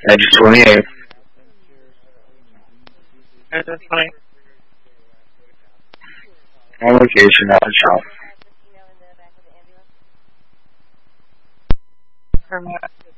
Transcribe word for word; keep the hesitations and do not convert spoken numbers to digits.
Edge twenty-eight. Edge twenty. On location, out of shop. Affirmative.